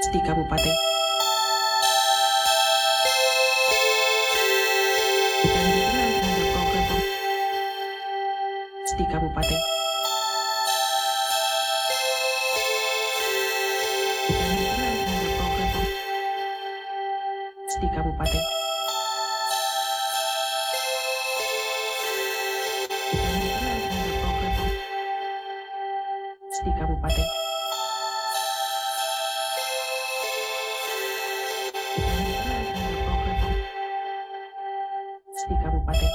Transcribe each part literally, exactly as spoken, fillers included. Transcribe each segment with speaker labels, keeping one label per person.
Speaker 1: di Kabupaten di Kabupaten di Kabupaten di Kabupaten di Kabupaten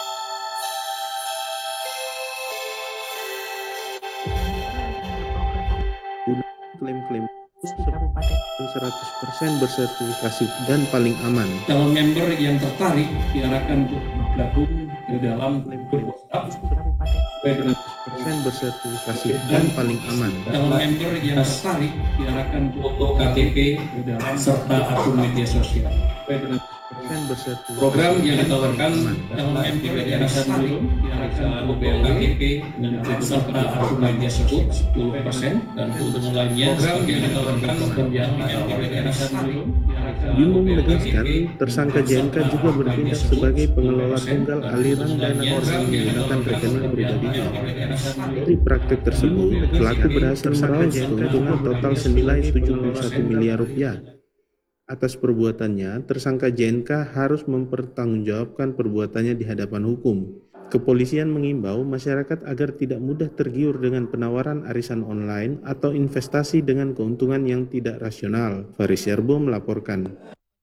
Speaker 2: klaim-klaim
Speaker 1: di Kabupaten
Speaker 2: seratus persen bersertifikasi dan paling aman.
Speaker 3: Calon member yang tertarik diarahkan untuk bergabung ke dalam grup WhatsApp sesuai dengan
Speaker 2: Persen bersertifikasi dan paling aman.
Speaker 3: calon member yang tertarik diarahkan untuk foto K T P ke dalam serta akun media sosial sesuai dengan
Speaker 2: Persen bersertifikasi
Speaker 3: program yang
Speaker 2: dan paling
Speaker 3: ditawarkan
Speaker 2: aman.
Speaker 3: calon member yang tertarik diarahkan foto K T P dan serta akun media sosial sepuluh persen dan keuntungan lainnya program yang ditawarkan calon member yang tertarik
Speaker 2: Bimo menegaskan, tersangka J N K juga bertindak sebagai pengelola tunggal aliran dana korban menggunakan rekening pribadinya. Dari praktek tersebut, pelaku berhasil meraup keuntungan total senilai tujuh puluh satu miliar rupiah. Atas perbuatannya, tersangka J N K harus mempertanggungjawabkan perbuatannya di hadapan hukum. Kepolisian mengimbau masyarakat agar tidak mudah tergiur dengan penawaran arisan online atau investasi dengan keuntungan yang tidak rasional. Faris Yarbo melaporkan.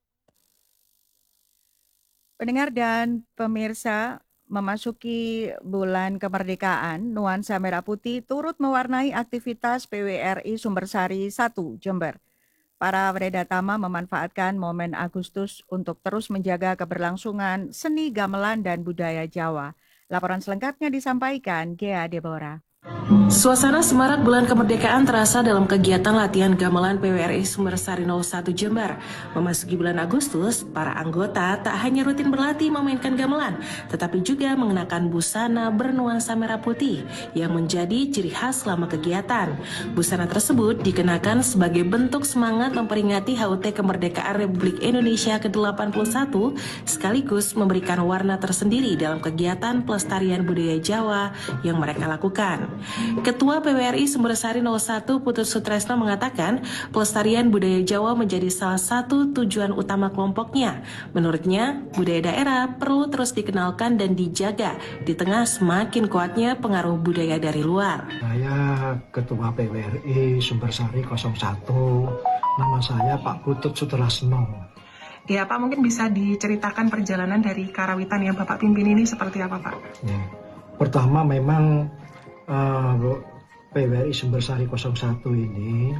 Speaker 4: Pendengar dan pemirsa, memasuki bulan kemerdekaan, nuansa merah putih turut mewarnai aktivitas P W R I Sumbersari satu Jember. Para Wedatama memanfaatkan momen Agustus untuk terus menjaga keberlangsungan seni gamelan dan budaya Jawa. Laporan selengkapnya disampaikan Gea Deborah.
Speaker 5: Suasana semarak bulan kemerdekaan terasa dalam kegiatan latihan gamelan P W R I Sumbersari nol satu Jember. Memasuki bulan Agustus, para anggota tak hanya rutin berlatih memainkan gamelan, tetapi juga mengenakan busana bernuansa merah putih yang menjadi ciri khas selama kegiatan. Busana tersebut dikenakan sebagai bentuk semangat memperingati H U T kemerdekaan Republik Indonesia ke delapan puluh satu, sekaligus memberikan warna tersendiri dalam kegiatan pelestarian budaya Jawa yang mereka lakukan. Ketua P W R I Sumbersari nol satu Putut Sutresno mengatakan pelestarian budaya Jawa menjadi salah satu tujuan utama kelompoknya. Menurutnya, budaya daerah perlu terus dikenalkan dan dijaga di tengah semakin kuatnya pengaruh budaya dari luar.
Speaker 6: Saya Ketua P W R I Sumbersari nol satu, nama saya Pak Putut Sutresno.
Speaker 7: Ya Pak, mungkin bisa diceritakan perjalanan dari karawitan yang Bapak pimpin ini seperti apa Pak?
Speaker 6: Ya. Pertama memang Uh, P W R I Sumbersari nol satu ini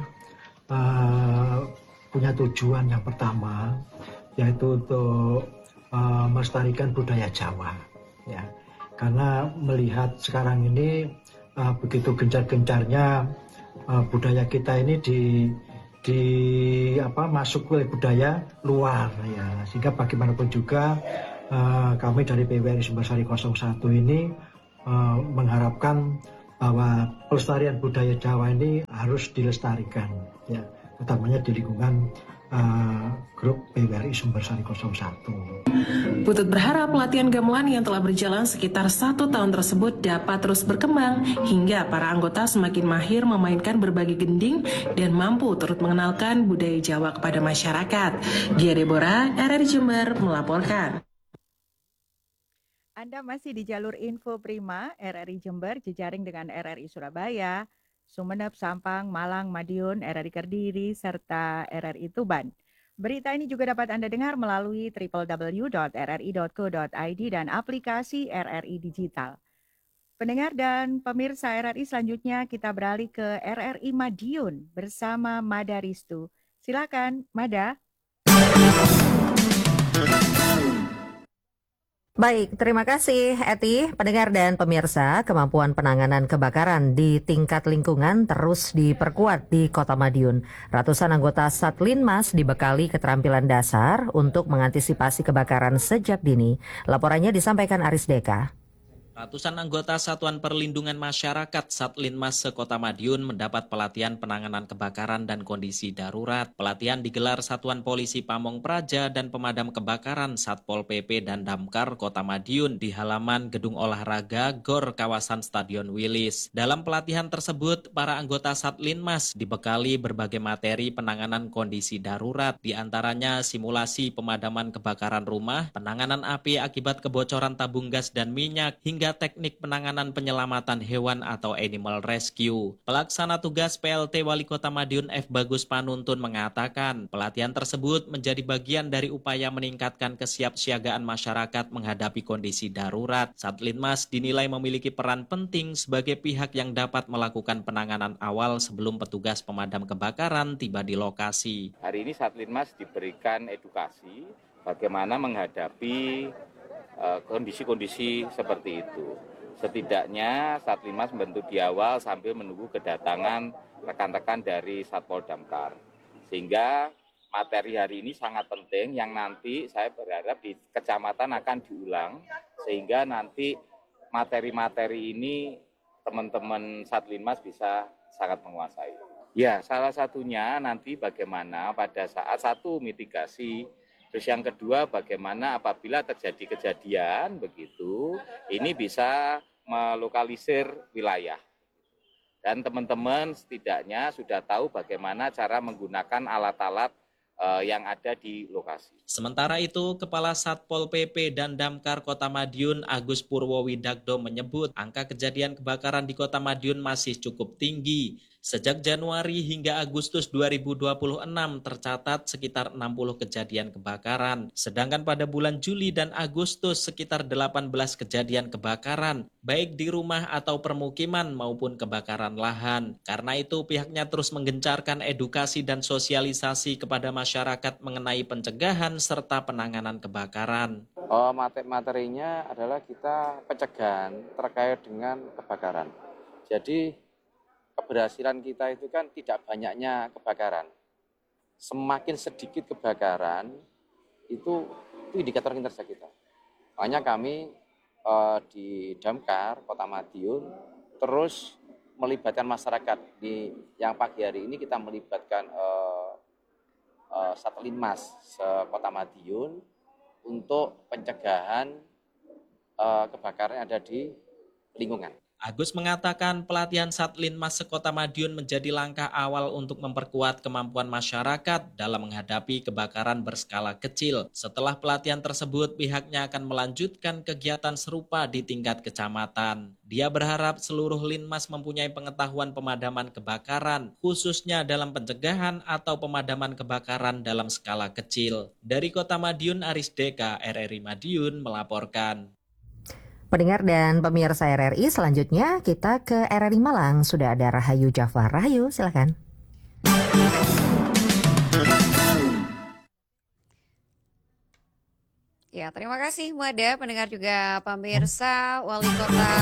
Speaker 6: uh, punya tujuan yang pertama, yaitu untuk uh, melestarikan budaya Jawa, ya. Karena melihat sekarang ini uh, begitu gencar-gencarnya uh, budaya kita ini di di apa masuk oleh budaya luar, ya. Sehingga bagaimanapun juga uh, kami dari P W R I Sumbersari nol satu ini uh, mengharapkan bahwa pelestarian budaya Jawa ini harus dilestarikan, ya, utamanya di lingkungan uh, grup P W R I Sumbersari nol satu.
Speaker 5: Putut berharap latihan gamelan yang telah berjalan sekitar satu tahun tersebut dapat terus berkembang hingga para anggota semakin mahir memainkan berbagai gending dan mampu turut mengenalkan budaya Jawa kepada masyarakat. Gia Deborah, R R I Jember melaporkan.
Speaker 4: Anda masih di jalur Info Prima, R R I Jember, jejaring dengan R R I Surabaya, Sumeneb, Sampang, Malang, Madiun, R R I Kediri, serta R R I Tuban. Berita ini juga dapat Anda dengar melalui w w w dot r r i dot co dot i d dan aplikasi R R I Digital. Pendengar dan pemirsa R R I, selanjutnya kita beralih ke R R I Madiun bersama Mada Ristu. Silakan, Mada.
Speaker 8: Baik, terima kasih Eti. Pendengar dan pemirsa, kemampuan penanganan kebakaran di tingkat lingkungan terus diperkuat di Kota Madiun. Ratusan anggota Satlinmas dibekali keterampilan dasar untuk mengantisipasi kebakaran sejak dini. Laporannya disampaikan Aris Deka.
Speaker 9: Ratusan anggota Satuan Perlindungan Masyarakat Satlinmas se-Kota Madiun mendapat pelatihan penanganan kebakaran dan kondisi darurat. Pelatihan digelar Satuan Polisi Pamong Praja dan Pemadam Kebakaran Satpol P P dan Damkar Kota Madiun di halaman Gedung Olahraga Gor kawasan Stadion Wilis. Dalam pelatihan tersebut, para anggota Satlinmas dibekali berbagai materi penanganan kondisi darurat, di antaranya simulasi pemadaman kebakaran rumah, penanganan api akibat kebocoran tabung gas dan minyak, hingga teknik penanganan penyelamatan hewan atau animal rescue. Pelaksana tugas P L T Wali Kota Madiun F. Bagus Panuntun mengatakan, pelatihan tersebut menjadi bagian dari upaya meningkatkan kesiapsiagaan masyarakat menghadapi kondisi darurat. Satlinmas dinilai memiliki peran penting sebagai pihak yang dapat melakukan penanganan awal sebelum petugas pemadam kebakaran tiba di lokasi.
Speaker 10: Hari ini Satlinmas diberikan edukasi bagaimana menghadapi kondisi-kondisi seperti itu. Setidaknya Satlinmas membantu di awal sambil menunggu kedatangan rekan-rekan dari Satpol Damkar. Sehingga materi hari ini sangat penting yang nanti saya berharap di kecamatan akan diulang. Sehingga nanti materi-materi ini teman-teman Satlinmas bisa sangat menguasai. Ya, salah satunya nanti bagaimana pada saat satu mitigasi. Terus yang kedua, bagaimana apabila terjadi kejadian begitu, ini bisa melokalisir wilayah. Dan teman-teman setidaknya sudah tahu bagaimana cara menggunakan alat-alat eh, yang ada di lokasi.
Speaker 9: Sementara itu, Kepala Satpol P P dan Damkar Kota Madiun Agus Purwowidagdo menyebut angka kejadian kebakaran di Kota Madiun masih cukup tinggi. Sejak Januari hingga Agustus dua ribu dua puluh enam tercatat sekitar enam puluh kejadian kebakaran. Sedangkan pada bulan Juli dan Agustus sekitar delapan belas kejadian kebakaran, baik di rumah atau permukiman maupun kebakaran lahan. Karena itu pihaknya terus menggencarkan edukasi dan sosialisasi kepada masyarakat mengenai pencegahan serta penanganan kebakaran.
Speaker 10: Oh, materi-materinya adalah kita pencegahan terkait dengan kebakaran. Jadi keberhasilan kita itu kan tidak banyaknya kebakaran. Semakin sedikit kebakaran, itu, itu indikator kinerja kita. Makanya kami eh, di Damkar, Kota Madiun, terus melibatkan masyarakat. Di yang pagi hari ini kita melibatkan eh, eh, Satlinmas Kota Madiun untuk pencegahan eh, kebakaran yang ada di lingkungan.
Speaker 9: Agus mengatakan pelatihan Satlinmas se-Kota Madiun menjadi langkah awal untuk memperkuat kemampuan masyarakat dalam menghadapi kebakaran berskala kecil. Setelah pelatihan tersebut, pihaknya akan melanjutkan kegiatan serupa di tingkat kecamatan. Dia berharap seluruh Linmas mempunyai pengetahuan pemadaman kebakaran, khususnya dalam pencegahan atau pemadaman kebakaran dalam skala kecil. Dari Kota Madiun, Aris Deka, R R I Madiun melaporkan.
Speaker 8: Pendengar dan pemirsa R R I, selanjutnya kita ke R R I Malang. Sudah ada Rahayu Jafar. Rahayu, silakan.
Speaker 11: Ya, terima kasih Muada, pendengar juga pemirsa. Wali Kota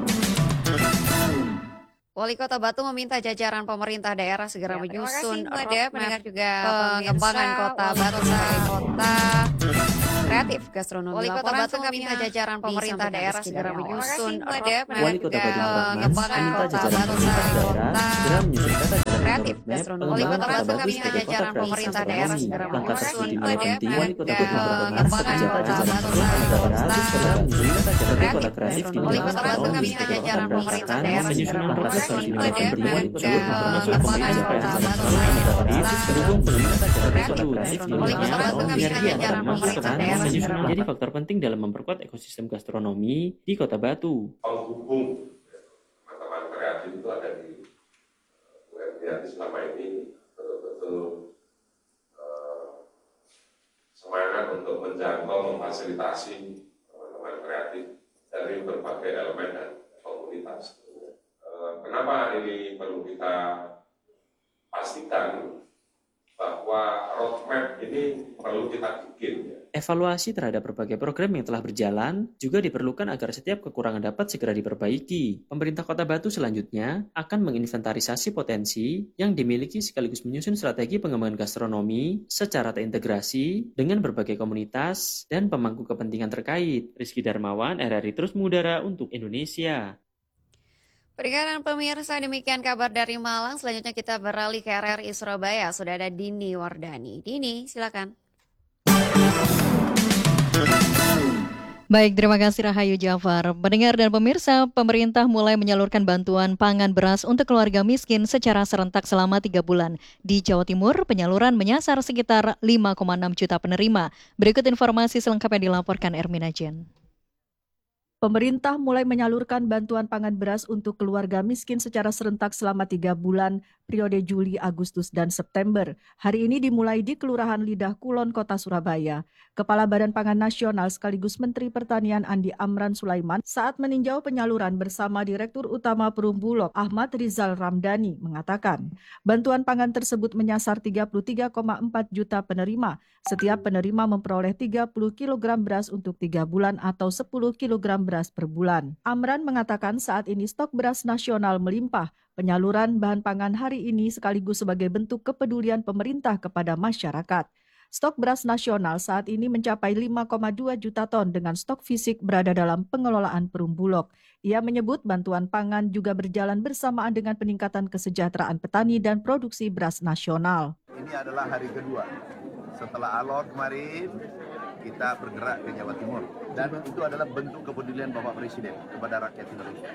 Speaker 11: Wali Kota Batu meminta jajaran pemerintah daerah segera
Speaker 12: Ya, terima
Speaker 11: menyusun
Speaker 12: kasih, Muada,
Speaker 11: roadmap
Speaker 12: pendengar juga
Speaker 11: pengembangan
Speaker 12: pemirsa.
Speaker 11: kota
Speaker 12: Wali
Speaker 11: Batu
Speaker 12: Kota
Speaker 11: sebagai kota kreatif gastronomi.
Speaker 12: Wali Kota
Speaker 11: Laporan
Speaker 12: Batu
Speaker 11: selengkapnya
Speaker 12: meminta
Speaker 11: jajaran pemerintah
Speaker 12: disampaikan
Speaker 11: daerah
Speaker 12: Rizky
Speaker 11: segera
Speaker 12: Darmawan.
Speaker 11: menyusun
Speaker 12: Terima kasih, Muada,
Speaker 11: roadmap
Speaker 12: pendengar
Speaker 13: Wali Kota
Speaker 11: juga
Speaker 13: Badung Parmas
Speaker 11: pengembangan
Speaker 13: meminta
Speaker 11: kota
Speaker 13: jajaran
Speaker 11: Batu
Speaker 13: pemerintah
Speaker 11: sebagai
Speaker 13: daerah
Speaker 11: kota
Speaker 13: segera menyusun peta jalan
Speaker 11: kreatif
Speaker 13: roadmap
Speaker 11: gastronomi.
Speaker 13: pengembangan
Speaker 11: Laporan
Speaker 13: kota Batu
Speaker 11: selengkapnya
Speaker 13: sebagai kota
Speaker 11: jajaran
Speaker 13: kreatif
Speaker 11: pemerintah daerah
Speaker 13: gastronomi.
Speaker 11: segera
Speaker 13: Langkah
Speaker 11: menyusun
Speaker 13: tersebut dinilai
Speaker 11: roadmap
Speaker 13: penting. Wali Kota Badung Parmas
Speaker 11: pengembangan
Speaker 13: meminta
Speaker 11: kota
Speaker 13: jajaran
Speaker 11: Batu
Speaker 13: pemerintah
Speaker 11: sebagai
Speaker 13: daerah
Speaker 11: kota
Speaker 13: segera menyusun peta jalan kota kreatif di
Speaker 11: Wali
Speaker 13: bidang
Speaker 11: Kota Batu
Speaker 13: gastronomi
Speaker 11: meminta
Speaker 13: sebagai kota
Speaker 11: jajaran pemerintah
Speaker 13: berdasarkan
Speaker 11: daerah
Speaker 13: penyusunan
Speaker 11: segera
Speaker 13: langkah tersebut
Speaker 11: menyusun
Speaker 13: dinilai penting. Wali Kota Badung Parmas
Speaker 11: pengembangan
Speaker 13: meminta
Speaker 11: kota
Speaker 13: jajaran
Speaker 11: Batu
Speaker 13: pemerintah daerah berhubung pemerintah daerah kota kreatif di
Speaker 11: Wali Kota
Speaker 13: bidang
Speaker 11: Batu meminta
Speaker 13: sinergi antara
Speaker 11: jajaran pemerintah
Speaker 13: masyarakat
Speaker 11: daerah segera
Speaker 13: menyusun menjadi faktor penting dalam memperkuat ekosistem gastronomi di Kota Batu.
Speaker 14: Penghubung teman-teman kreatif itu ada di U M K selama ini betul-betul uh, semangat untuk menjangkau, memfasilitasi teman-teman kreatif dari berbagai elemen dan komunitas. Uh, kenapa ini perlu kita pastikan bahwa roadmap ini perlu kita bikin ya.
Speaker 13: Evaluasi terhadap berbagai program yang telah berjalan juga diperlukan agar setiap kekurangan dapat segera diperbaiki. Pemerintah Kota Batu selanjutnya akan menginventarisasi potensi yang dimiliki sekaligus menyusun strategi pengembangan gastronomi secara terintegrasi dengan berbagai komunitas dan pemangku kepentingan terkait. Rizky Darmawan, R R I Terus Mengudara untuk Indonesia.
Speaker 11: Pendengaran pemirsa, demikian kabar dari Malang. Selanjutnya kita beralih ke R R I Surabaya. Sudah ada Dini Wardani. Dini, silakan.
Speaker 12: Baik, terima kasih Rahayu Jafar. Pendengar dan pemirsa, pemerintah mulai menyalurkan bantuan pangan beras untuk keluarga miskin secara serentak selama tiga bulan. Di Jawa Timur, penyaluran menyasar sekitar lima koma enam juta penerima. Berikut informasi selengkapnya dilaporkan Ermina Jen.
Speaker 4: Pemerintah mulai menyalurkan bantuan pangan beras untuk keluarga miskin secara serentak selama tiga bulan, periode Juli, Agustus, dan September. Hari ini dimulai di Kelurahan Lidah Kulon, Kota Surabaya. Kepala Badan Pangan Nasional sekaligus Menteri Pertanian Andi Amran Sulaiman saat meninjau penyaluran bersama Direktur Utama Perumbulok Ahmad Rizal Ramdhani mengatakan, bantuan pangan tersebut menyasar tiga puluh tiga koma empat juta penerima. Setiap penerima memperoleh tiga puluh kilogram beras untuk tiga bulan atau sepuluh kilogram beras per bulan. Amran mengatakan saat ini stok beras nasional melimpah. Penyaluran bahan pangan hari ini sekaligus sebagai bentuk kepedulian pemerintah kepada masyarakat. Stok beras nasional saat ini mencapai lima koma dua juta ton dengan stok fisik berada dalam pengelolaan Perumbulok. Ia menyebut bantuan pangan juga berjalan bersamaan dengan peningkatan kesejahteraan petani dan produksi beras nasional.
Speaker 15: Ini adalah hari kedua. Setelah alot kemarin, kita bergerak ke Jawa Timur. Dan itu adalah bentuk kepedulian Bapak Presiden kepada rakyat Indonesia.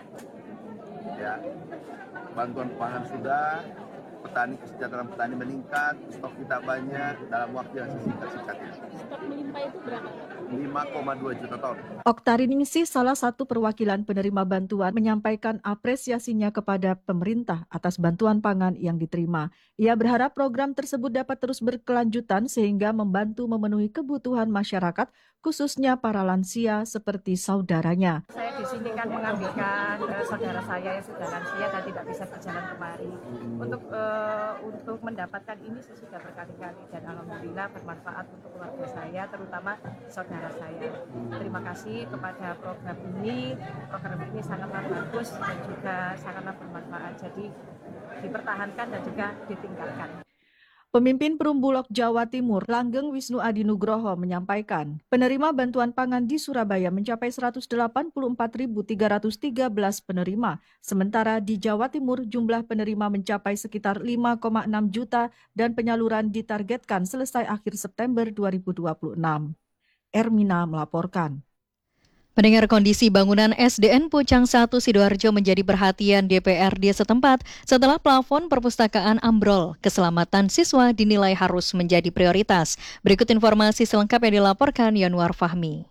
Speaker 15: Ya, bantuan pangan sudah, petani kesejahteraan petani meningkat, stok kita banyak dalam waktu yang sesingkat-singkat ini. Stok melimpah itu berapa? lima koma dua juta ton.
Speaker 4: Oktariningsi, salah satu perwakilan penerima bantuan, menyampaikan apresiasinya kepada pemerintah atas bantuan pangan yang diterima. Ia berharap program tersebut dapat terus berkelanjutan sehingga membantu memenuhi kebutuhan masyarakat, khususnya para lansia seperti saudaranya.
Speaker 16: Saya di sini kan mengambilkan uh, saudara saya yang sudah lansia dan tidak bisa berjalan kemari. Untuk uh, untuk mendapatkan ini saya sudah berkali-kali dan alhamdulillah bermanfaat untuk keluarga saya, terutama saudara saya. Terima kasih kepada program ini. Program ini sangatlah bagus dan juga sangatlah bermanfaat. Jadi dipertahankan dan juga ditingkatkan.
Speaker 4: Pemimpin Perumbulok Jawa Timur, Langgeng Wisnu Adi Nugroho menyampaikan, penerima bantuan pangan di Surabaya mencapai seratus delapan puluh empat ribu tiga ratus tiga belas penerima. Sementara di Jawa Timur jumlah penerima mencapai sekitar lima koma enam juta dan penyaluran ditargetkan selesai akhir September dua ribu dua puluh enam. Ermina melaporkan.
Speaker 12: Pendengar, kondisi bangunan S D N Pucang satu Sidoarjo menjadi perhatian D P R D setempat setelah plafon perpustakaan ambrol. Keselamatan siswa dinilai harus menjadi prioritas. Berikut informasi selengkapnya dilaporkan Yanuar Fahmi.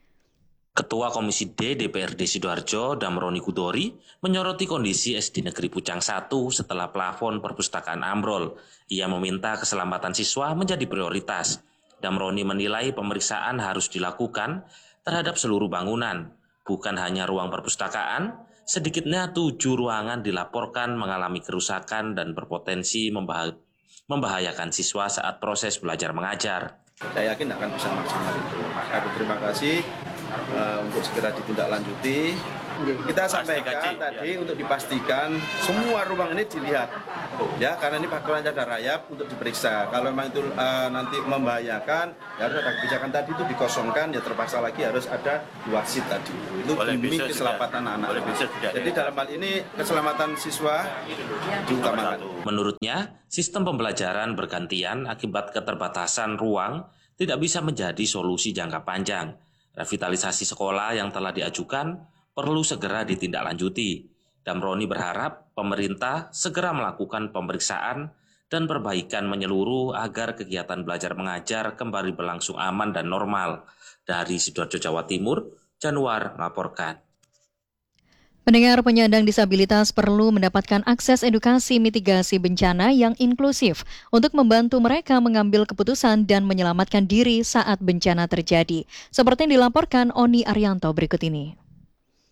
Speaker 17: Ketua Komisi D D P R D Sidoarjo, Damroni Kudori, menyoroti kondisi S D Negeri Pucang satu setelah plafon perpustakaan ambrol. Ia meminta keselamatan siswa menjadi prioritas. Damroni menilai pemeriksaan harus dilakukan terhadap seluruh bangunan, bukan hanya ruang perpustakaan. Sedikitnya tujuh ruangan dilaporkan mengalami kerusakan dan berpotensi membah- membahayakan siswa saat proses belajar mengajar.
Speaker 18: Saya yakin akan bisa maksimal itu. Maka berterima kasih uh, untuk segera ditindaklanjuti. Kita sampaikan tadi untuk dipastikan semua ruang ini dilihat, ya, karena ini pakaian cadar rayap untuk diperiksa. Kalau memang itu uh, nanti membahayakan, ya harus ada kebijakan tadi itu dikosongkan, ya terpaksa lagi harus ada wasit tadi. Itu demi keselamatan anak. Jadi dalam hal ini keselamatan siswa diutamakan.
Speaker 17: Menurutnya, sistem pembelajaran bergantian akibat keterbatasan ruang tidak bisa menjadi solusi jangka panjang. Revitalisasi sekolah yang telah diajukan perlu segera ditindaklanjuti. Damroni berharap pemerintah segera melakukan pemeriksaan dan perbaikan menyeluruh agar kegiatan belajar mengajar kembali berlangsung aman dan normal. Dari Sidoarjo, Jawa Timur, Januar melaporkan.
Speaker 12: Pendengar, penyandang disabilitas perlu mendapatkan akses edukasi mitigasi bencana yang inklusif untuk membantu mereka mengambil keputusan dan menyelamatkan diri saat bencana terjadi. Seperti yang dilaporkan Oni Arianto berikut ini.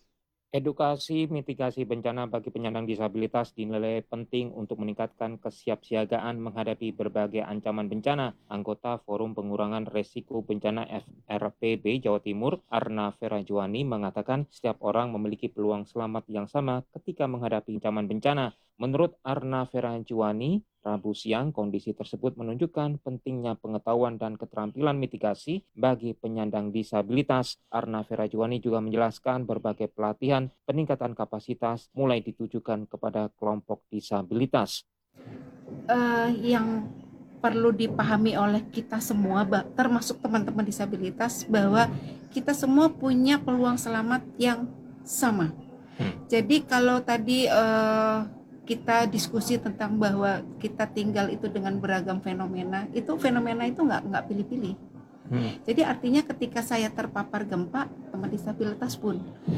Speaker 19: Edukasi mitigasi bencana bagi penyandang disabilitas dinilai penting untuk meningkatkan kesiapsiagaan menghadapi berbagai ancaman bencana. Anggota Forum Pengurangan Resiko Bencana F R P B Jawa Timur, Arna Ferajuani, mengatakan setiap orang memiliki peluang selamat yang sama ketika menghadapi ancaman bencana. Menurut Arna Ferajuani, Rabu siang kondisi tersebut menunjukkan pentingnya pengetahuan dan keterampilan mitigasi bagi penyandang disabilitas. Arna Ferajuani juga menjelaskan berbagai pelatihan peningkatan kapasitas mulai ditujukan kepada kelompok disabilitas.
Speaker 20: Uh, yang perlu dipahami oleh kita semua, termasuk teman-teman disabilitas, bahwa kita semua punya peluang selamat yang sama. Hmm. Jadi kalau tadi uh, kita diskusi tentang bahwa kita tinggal itu dengan beragam fenomena, itu fenomena itu nggak nggak pilih-pilih. Hmm. Jadi artinya ketika saya terpapar gempa, teman disabilitas pun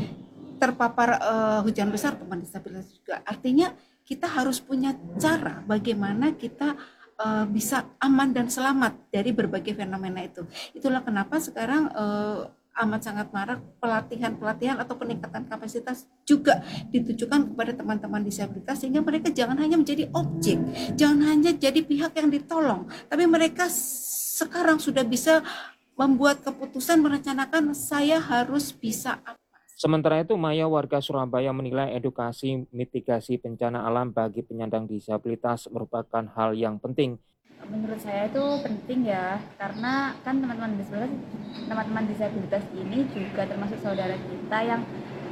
Speaker 20: terpapar uh, hujan besar, teman disabilitas juga. Artinya kita harus punya cara bagaimana kita uh, bisa aman dan selamat dari berbagai fenomena itu. Itulah kenapa sekarang uh, amat sangat marak pelatihan-pelatihan atau peningkatan kapasitas juga ditujukan kepada teman-teman disabilitas, sehingga mereka jangan hanya menjadi objek, jangan hanya jadi pihak yang ditolong, tapi mereka sekarang sudah bisa membuat keputusan, merencanakan saya harus bisa apa.
Speaker 19: Sementara itu, Maya, warga Surabaya, menilai edukasi mitigasi bencana alam bagi penyandang disabilitas merupakan hal yang penting.
Speaker 21: Menurut saya itu penting ya, karena kan teman-teman disabilitas, teman-teman disabilitas ini juga termasuk saudara kita yang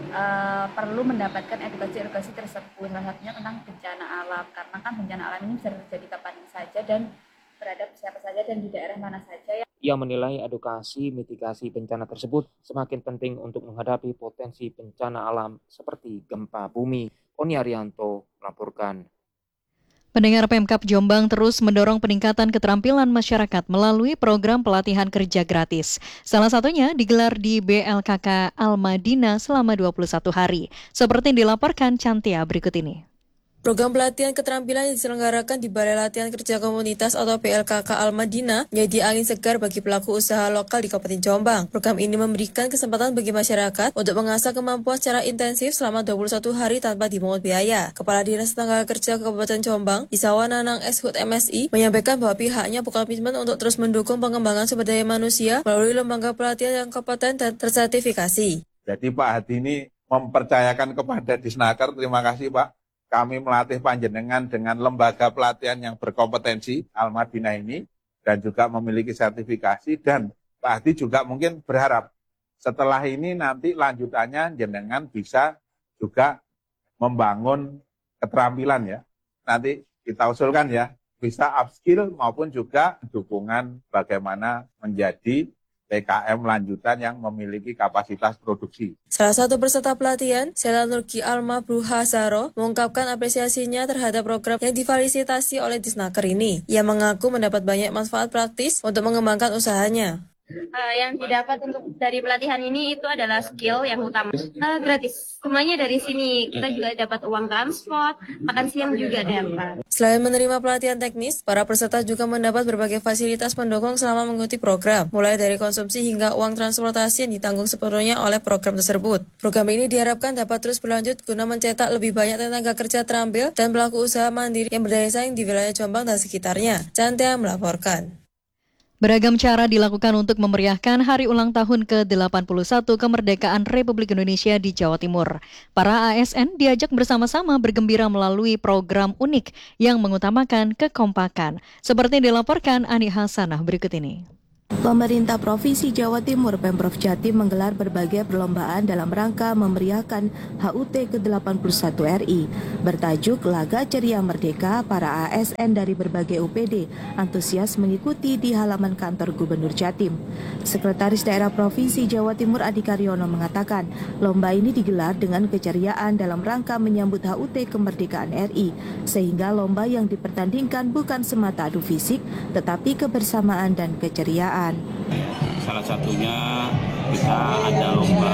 Speaker 21: uh, perlu mendapatkan edukasi-edukasi tersebut. Salah satunya tentang bencana alam, karena kan bencana alam ini bisa terjadi kapan saja dan berada siapa saja dan di daerah mana saja.
Speaker 19: Ia menilai edukasi mitigasi bencana tersebut semakin penting untuk menghadapi potensi bencana alam seperti gempa bumi. Oni Arianto melaporkan.
Speaker 12: Pendengar, Pemkab Jombang terus mendorong peningkatan keterampilan masyarakat melalui program pelatihan kerja gratis. Salah satunya digelar di B L K K Al-Madinah selama dua puluh satu hari. Seperti dilaporkan Cantia berikut ini.
Speaker 22: Program pelatihan keterampilan yang diselenggarakan di Balai Latihan Kerja Komunitas atau B L K K Al-Madinah menjadi angin segar bagi pelaku usaha lokal di Kabupaten Jombang. Program ini memberikan kesempatan bagi masyarakat untuk mengasah kemampuan secara intensif selama dua puluh satu hari tanpa dipungut biaya. Kepala Dinas Tenaga Kerja Kabupaten Jombang, Isawan Nanang S. Hud M S I, menyampaikan bahwa pihaknya berkomitmen untuk terus mendukung pengembangan sumber daya manusia melalui lembaga pelatihan yang kompeten dan tersertifikasi.
Speaker 23: Jadi Pak Hadi ini mempercayakan kepada Disnaker, terima kasih Pak. Kami melatih panjenengan dengan lembaga pelatihan yang berkompetensi Al-Madinah ini dan juga memiliki sertifikasi, dan Pak Hadi juga mungkin berharap setelah ini nanti lanjutannya jenengan bisa juga membangun keterampilan ya. Nanti kita usulkan ya, bisa upskill maupun juga dukungan bagaimana menjadi P K M lanjutan yang memiliki kapasitas produksi.
Speaker 22: Salah satu peserta pelatihan, Sela Nurki Alma Bruhasaro, mengungkapkan apresiasinya terhadap program yang difasilitasi oleh Disnaker ini. Ia mengaku mendapat banyak manfaat praktis untuk mengembangkan usahanya.
Speaker 24: Uh, yang didapat untuk dari pelatihan ini itu adalah skill yang utama. Uh, gratis, semuanya dari sini. Kita juga dapat uang transport, makan siang juga dapat.
Speaker 22: Selain menerima pelatihan teknis, para peserta juga mendapat berbagai fasilitas pendukung selama mengikuti program, mulai dari konsumsi hingga uang transportasi yang ditanggung sepenuhnya oleh program tersebut. Program ini diharapkan dapat terus berlanjut guna mencetak lebih banyak tenaga kerja terampil dan pelaku usaha mandiri yang berdaya saing di wilayah Jombang dan sekitarnya. Cantia melaporkan.
Speaker 12: Beragam cara dilakukan untuk memeriahkan hari ulang tahun ke delapan puluh satu kemerdekaan Republik Indonesia di Jawa Timur. Para A S N diajak bersama-sama bergembira melalui program unik yang mengutamakan kekompakan. Seperti dilaporkan Ani Hasanah berikut ini.
Speaker 25: Pemerintah Provinsi Jawa Timur Pemprov Jatim menggelar berbagai perlombaan dalam rangka memeriahkan H U T ke delapan puluh satu R I. Bertajuk Laga Ceria Merdeka, para A S N dari berbagai U P D antusias mengikuti di halaman kantor Gubernur Jatim. Sekretaris Daerah Provinsi Jawa Timur Adi Karyono mengatakan, lomba ini digelar dengan keceriaan dalam rangka menyambut H U T kemerdekaan R I, sehingga lomba yang dipertandingkan bukan semata adu fisik, tetapi kebersamaan dan keceriaan.
Speaker 26: Salah satunya kita ada lomba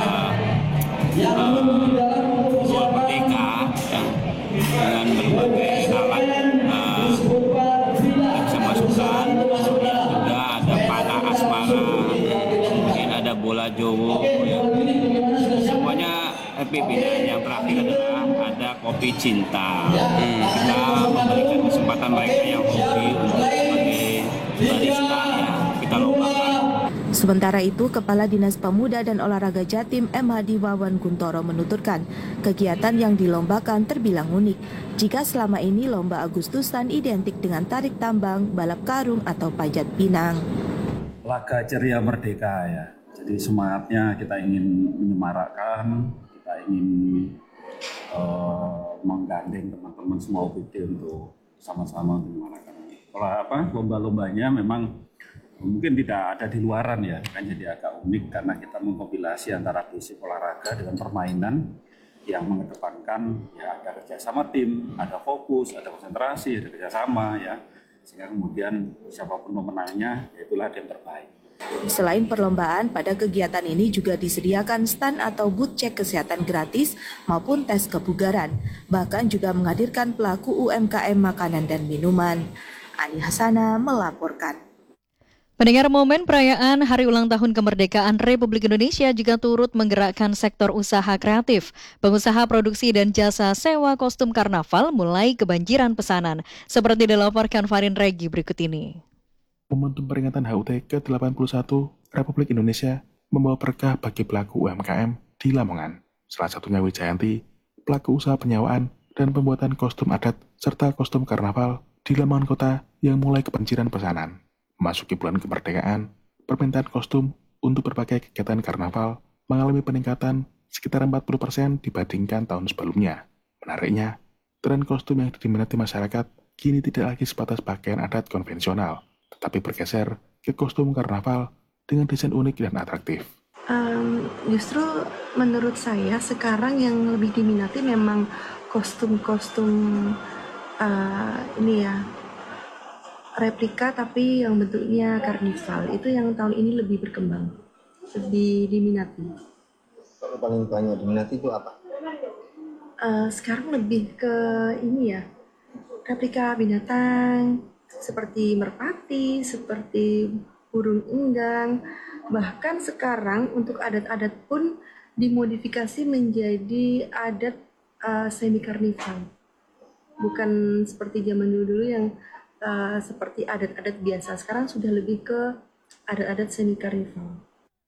Speaker 26: uh, merdeka ya, dengan berbagai alat uh, yang bisa masukkan, juga ada panah asmara, mungkin ada bola jowo, ya. Semuanya happy pilihan yang terakhir adalah ada kopi cinta. Hmm. Kita memberikan kesempatan mereka yang hobi untuk sebagai barista ya kita lombakan.
Speaker 25: Sementara itu, Kepala Dinas Pemuda dan Olahraga Jatim M Hadi Wawan Guntoro menuturkan, kegiatan yang dilombakan terbilang unik. Jika selama ini lomba Agustusan identik dengan tarik tambang, balap karung, atau panjat pinang.
Speaker 1: Laga ceria merdeka ya. Jadi semangatnya kita ingin menyemarakkan, kita ingin uh, menggandeng teman-teman semua O P D untuk sama-sama menyemarakkan. Kalau apa lomba-lombanya memang mungkin tidak ada di luaran ya, kan jadi agak unik karena kita mengkompilasi antara basic olahraga dengan permainan yang mengedepankan ya ada kerjasama tim, ada fokus, ada konsentrasi, ada kerjasama ya, sehingga kemudian siapapun pemenangnya ya itulah yang terbaik.
Speaker 25: Selain perlombaan, pada kegiatan ini juga disediakan stand atau booth cek kesehatan gratis maupun tes kebugaran. Bahkan juga menghadirkan pelaku U M K M makanan dan minuman. Ani Hasana melaporkan.
Speaker 12: Pendengar, momen perayaan Hari Ulang Tahun Kemerdekaan Republik Indonesia juga turut menggerakkan sektor usaha kreatif. Pengusaha produksi dan jasa sewa kostum karnaval mulai kebanjiran pesanan. Seperti dilaporkan Farin Regi berikut ini.
Speaker 2: Momentum peringatan H U T ke delapan puluh satu Republik Indonesia membawa berkah bagi pelaku U M K M di Lamongan. Salah satunya Wijayanti, pelaku usaha penyewaan dan pembuatan kostum adat serta kostum karnaval di Lamongan Kota yang mulai kebanjiran pesanan. Memasuki bulan kemerdekaan, permintaan kostum untuk berbagai kegiatan karnaval mengalami peningkatan sekitar empat puluh persen dibandingkan tahun sebelumnya. Menariknya, tren kostum yang diminati masyarakat kini tidak lagi sebatas pakaian adat konvensional, tetapi bergeser ke kostum karnaval dengan desain unik dan atraktif.
Speaker 3: Um, justru menurut saya sekarang yang lebih diminati memang kostum-kostum uh, ini ya, replika tapi yang bentuknya karnival. Itu yang tahun ini lebih berkembang, lebih diminati.
Speaker 5: Kalau paling banyak diminati itu apa?
Speaker 3: Uh, sekarang lebih ke ini ya, replika binatang seperti merpati, seperti burung enggang. Bahkan sekarang untuk adat-adat pun dimodifikasi menjadi adat uh, semi karnival. Bukan seperti zaman dulu-dulu yang Uh, seperti adat-adat biasa. Sekarang sudah lebih ke adat-adat semi karnival.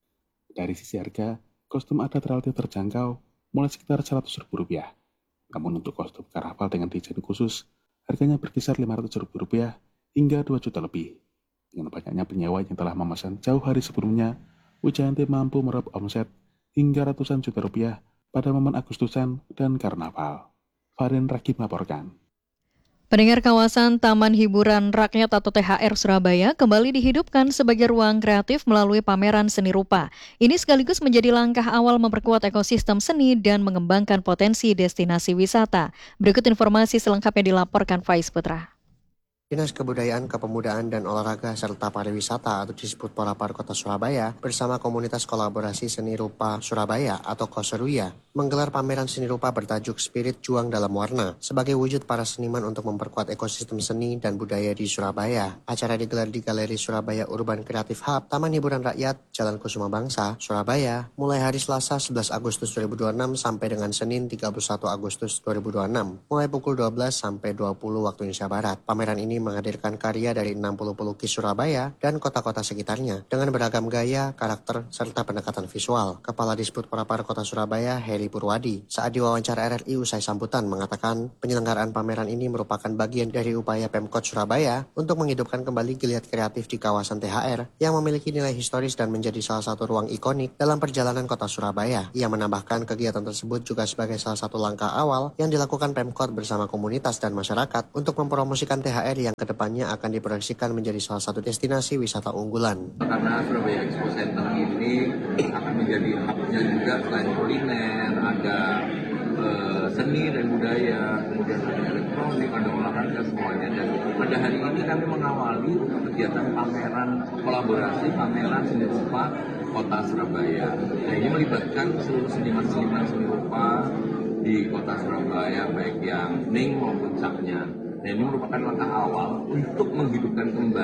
Speaker 2: Dari sisi harga, kostum adat relatif terjangkau, mulai sekitar seratus ribu rupiah. Namun untuk kostum karnaval dengan desain khusus, harganya berkisar lima ratus ribu rupiah hingga dua juta lebih. Dengan banyaknya penyewa yang telah memesan jauh hari sebelumnya, Wijayanti mampu meraup omset hingga ratusan juta rupiah pada momen Agustusan dan karnaval. Farin Ragi melaporkan.
Speaker 12: Pendengar, kawasan Taman Hiburan Rakyat atau T H R Surabaya kembali dihidupkan sebagai ruang kreatif melalui pameran seni rupa. Ini sekaligus menjadi langkah awal memperkuat ekosistem seni dan mengembangkan potensi destinasi wisata. Berikut informasi selengkapnya dilaporkan Faiz Putra.
Speaker 6: Dinas Kebudayaan, Kepemudaan, dan Olahraga serta Pariwisata atau disebut Porapar Kota Surabaya bersama Komunitas Kolaborasi Seni Rupa Surabaya atau Koseruya menggelar pameran seni rupa bertajuk Spirit Juang Dalam Warna sebagai wujud para seniman untuk memperkuat ekosistem seni dan budaya di Surabaya. Acara digelar di Galeri Surabaya Urban Creative Hub, Taman Hiburan Rakyat, Jalan Kusuma Bangsa, Surabaya, mulai hari Selasa sebelas Agustus dua ribu dua puluh enam sampai dengan Senin tiga puluh satu Agustus dua ribu dua puluh enam, mulai pukul dua belas sampai dua puluh waktu Indonesia Barat. Pameran ini menghadirkan karya dari enam puluh pelukis Surabaya dan kota-kota sekitarnya dengan beragam gaya, karakter, serta pendekatan visual. Kepala Disbud Porapar Kota Surabaya, Heri Purwadi, saat diwawancara R R I usai sambutan mengatakan penyelenggaraan pameran ini merupakan bagian dari upaya Pemkot Surabaya untuk menghidupkan kembali geliat kreatif di kawasan T H R yang memiliki nilai historis dan menjadi salah satu ruang ikonik dalam perjalanan kota Surabaya. Ia menambahkan kegiatan tersebut juga sebagai salah satu langkah awal yang dilakukan Pemkot bersama komunitas dan masyarakat untuk mempromosikan T H R yang kedepannya akan diproyeksikan menjadi salah satu destinasi wisata unggulan.
Speaker 7: Karena Surabaya Expo Center ini akan menjadi hubnya juga selain kuliner, ada uh, seni dan budaya, kemudian ada elektronik, ada olahraga semuanya. Dan pada hari ini kami mengawali untuk kegiatan pameran kolaborasi, pameran seni rupa Kota Surabaya. Nah, ini melibatkan seluruh seniman-seniman seni rupa di Kota Surabaya, baik yang ning maupun capnya. Dan ini merupakan langkah awal untuk menghidupkan kembali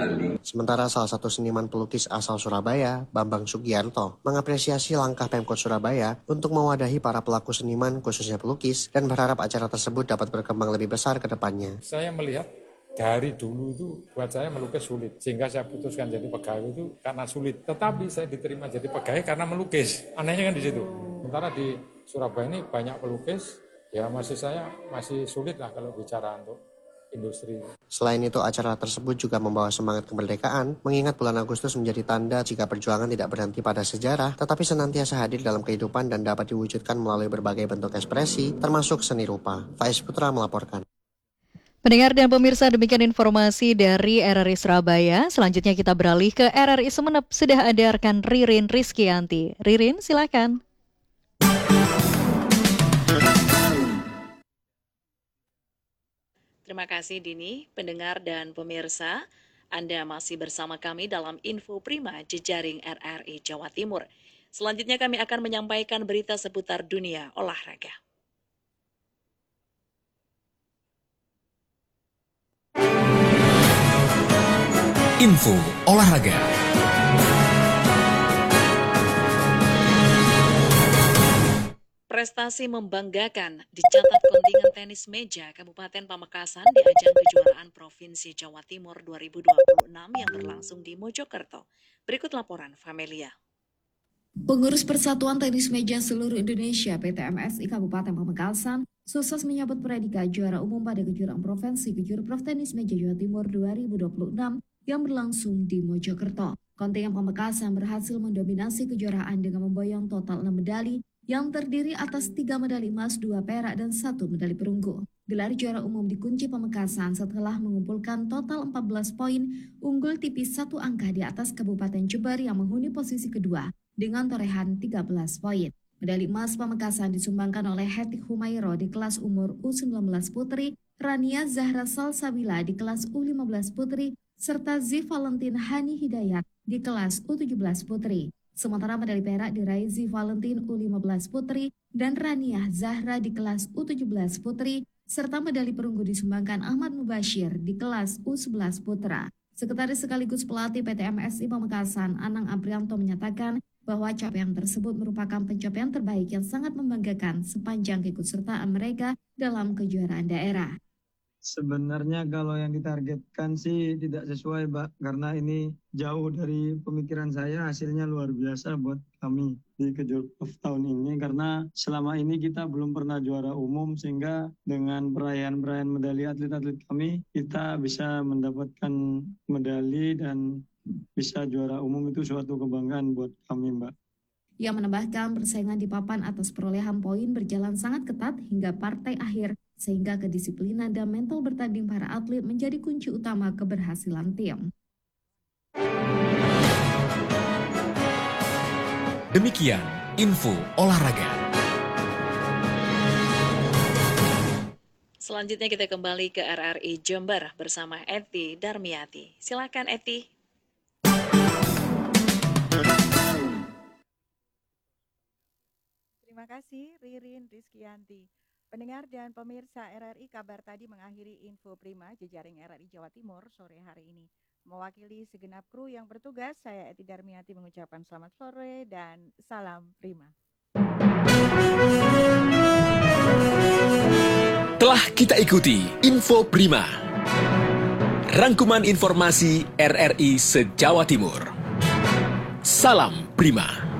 Speaker 6: Sementara salah satu seniman pelukis asal Surabaya, Bambang Sugiarto, mengapresiasi langkah Pemkot Surabaya untuk mewadahi para pelaku seniman khususnya pelukis dan berharap acara tersebut dapat berkembang lebih besar ke depannya.
Speaker 8: Saya melihat dari dulu itu buat saya melukis sulit, sehingga saya putuskan jadi pegawai itu karena sulit. Tetapi saya diterima jadi pegawai karena melukis. Anehnya kan di situ. Sementara di Surabaya ini banyak pelukis, ya masih saya masih sulit lah kalau bicara untuk industri.
Speaker 6: Selain itu, acara tersebut juga membawa semangat kemerdekaan, mengingat bulan Agustus menjadi tanda jika perjuangan tidak berhenti pada sejarah, tetapi senantiasa hadir dalam kehidupan dan dapat diwujudkan melalui berbagai bentuk ekspresi, termasuk seni rupa. Faiz Putra melaporkan.
Speaker 12: Pendengar dan pemirsa, demikian informasi dari R R I Surabaya. Selanjutnya kita beralih ke R R I Sumeneb. Sudah ada rekan Ririn Rizkyanti. Ririn, silakan.
Speaker 9: Terima kasih Dini, pendengar dan pemirsa. Anda masih bersama kami dalam Info Prima Jejaring R R I Jawa Timur. Selanjutnya kami akan menyampaikan berita seputar dunia olahraga.
Speaker 10: Info olahraga.
Speaker 9: Prestasi membanggakan dicatat kontingen tenis meja Kabupaten Pamekasan di ajang kejuaraan Provinsi Jawa Timur dua ribu dua puluh enam yang berlangsung di Mojokerto. Berikut laporan Famelia.
Speaker 11: Pengurus Persatuan Tenis Meja Seluruh Indonesia P T M S I Kabupaten Pamekasan sukses menyabet predikat juara umum pada kejuaraan Provinsi Kejurprov Tenis Meja Jawa Timur dua ribu dua puluh enam yang berlangsung di Mojokerto. Kontingen Pamekasan berhasil mendominasi kejuaraan dengan memboyong total enam medali yang terdiri atas tiga medali emas, dua perak, dan satu medali perunggu. Gelar juara umum dikunci Pamekasan setelah mengumpulkan total empat belas poin, unggul tipis satu angka di atas Kabupaten Jember yang menghuni posisi kedua dengan torehan tiga belas poin. Medali emas Pamekasan disumbangkan oleh Hetik Humairo di kelas umur U sembilan belas putri, Rania Zahra Salsabila di kelas U lima belas putri, serta Zi Valentin Hani Hidayat di kelas U tujuh belas putri. Sementara medali perak diraih Zi Valentin U lima belas putri dan Rania Zahra di kelas U tujuh belas putri, serta medali perunggu disumbangkan Ahmad Mubashir di kelas U sebelas putra. Sekretaris sekaligus pelatih P T M S I Pamekasan, Anang Aprianto menyatakan bahwa capaian tersebut merupakan pencapaian terbaik yang sangat membanggakan sepanjang keikutsertaan mereka dalam kejuaraan daerah.
Speaker 13: Sebenarnya kalau yang ditargetkan sih tidak sesuai, Mbak, karena ini jauh dari pemikiran saya. Hasilnya luar biasa buat kami di Kejurprov tahun ini, karena selama ini kita belum pernah juara umum, sehingga dengan perayaan-perayaan medali atlet-atlet kami, kita bisa mendapatkan medali dan bisa juara umum. Itu suatu kebanggaan buat kami, Mbak.
Speaker 11: Ia menambahkan persaingan di papan atas perolehan poin berjalan sangat ketat hingga partai akhir, sehingga kedisiplinan dan mental bertanding para atlet menjadi kunci utama keberhasilan tim.
Speaker 10: Demikian info olahraga.
Speaker 9: Selanjutnya kita kembali ke R R I Jember bersama Eti Darmiati. Silakan Eti.
Speaker 4: Terima kasih Ririn Rizkyanti. Pendengar dan pemirsa R R I, kabar tadi mengakhiri Info Prima Jejaring R R I Jawa Timur sore hari ini. Mewakili segenap kru yang bertugas, saya Eti Darmiati mengucapkan selamat sore dan salam Prima.
Speaker 10: Telah kita ikuti Info Prima, rangkuman informasi R R I se-Jawa Timur. Salam Prima.